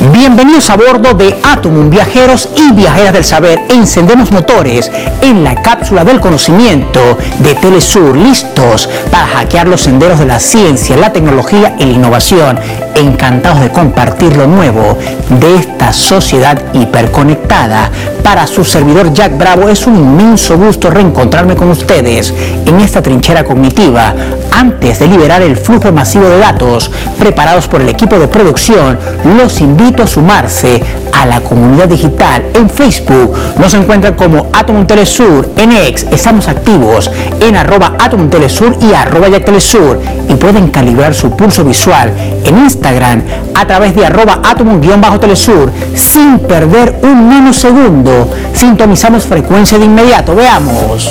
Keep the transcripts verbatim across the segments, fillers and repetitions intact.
Bienvenidos a bordo de Atomum, viajeros y viajeras del saber. Encendemos motores en la cápsula del conocimiento de Telesur, listos para hackear los senderos de la ciencia, la tecnología y la innovación. Encantados de compartir lo nuevo de esta sociedad hiperconectada. Para su servidor Jack Bravo es un inmenso gusto reencontrarme con ustedes en esta trinchera cognitiva. Antes de liberar el flujo masivo de datos preparados por el equipo de producción, los invito a sumarse a la comunidad digital. En Facebook nos encuentran como Atomum Telesur, en X estamos activos en arroba Atomum Telesur y arroba Jack Telesur, y pueden calibrar su pulso visual en Instagram a través de arroba Atomum-Telesur sin perder un nanosegundo. Sintonizamos frecuencia de inmediato. Veamos.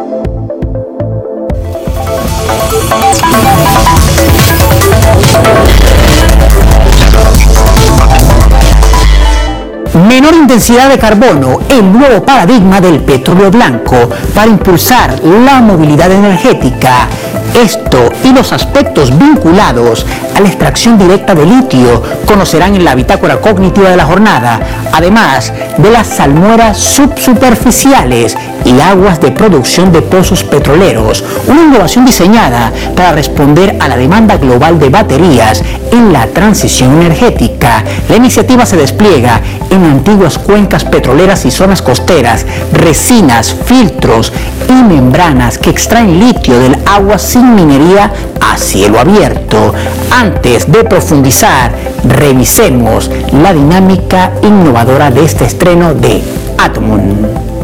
Menor intensidad de carbono, el nuevo paradigma del petróleo blanco para impulsar la movilidad energética. Esto y los aspectos vinculados a la extracción directa de litio conocerán en la bitácora cognitiva de la jornada, además de las salmueras subsuperficiales y aguas de producción de pozos petroleros, una innovación diseñada para responder a la demanda global de baterías en la transición energética. La iniciativa se despliega en antiguas cuencas petroleras y zonas costeras, resinas, filtros y membranas que extraen litio del agua sin minería a cielo abierto. Antes de profundizar, revisemos la dinámica innovadora de este estreno de Atomum.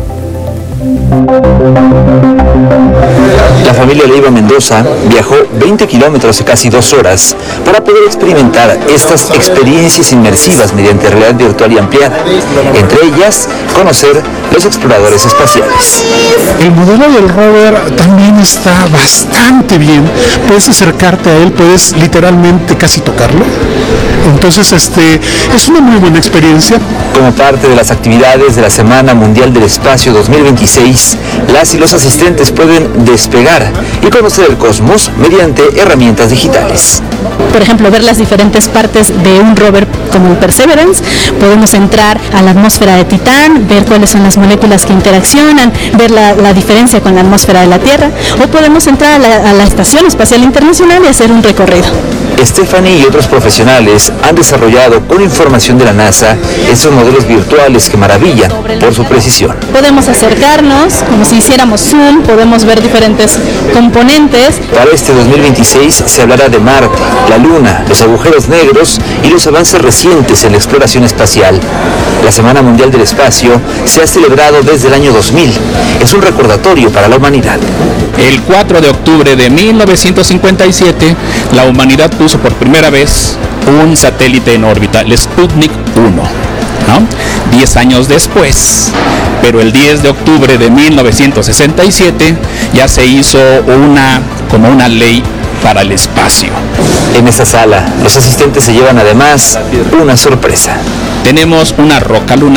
La familia Leiva Mendoza viajó veinte kilómetros y casi dos horas para poder experimentar estas experiencias inmersivas mediante realidad virtual y ampliada. Entre ellas, conocer los exploradores espaciales. El modelo del rover también está bastante bien. Puedes acercarte a él, puedes literalmente casi tocarlo. Entonces, este, es una muy buena experiencia. Como parte de las actividades de la Semana Mundial del Espacio dos mil veintiséis, las y los asistentes pueden despegar y conocer el cosmos mediante herramientas digitales. Por ejemplo, ver las diferentes partes de un rover como el Perseverance. Podemos entrar a la atmósfera de Titán, ver cuáles son las moléculas que interaccionan, ver la, la diferencia con la atmósfera de la Tierra, o podemos entrar a la, a la Estación Espacial Internacional y hacer un recorrido. Stephanie y otros profesionales han desarrollado con información de la NASA estos modelos virtuales que maravillan por su precisión. Podemos acercarnos como si hiciéramos zoom, podemos ver diferentes componentes. Para este dos mil veintiséis se hablará de Marte, la Luna, los agujeros negros y los avances recientes en la exploración espacial. La Semana Mundial del Espacio se ha celebrado desde el año dos mil. Es un recordatorio para la humanidad. El cuatro de octubre de mil novecientos cincuenta y siete, la humanidad puso por primera vez un satélite en órbita, el Sputnik uno, ¿no? Diez años después, pero el diez de octubre de mil novecientos sesenta y siete ya se hizo una, como una ley para el espacio. En esta sala, los asistentes se llevan además una sorpresa. Tenemos una roca lunar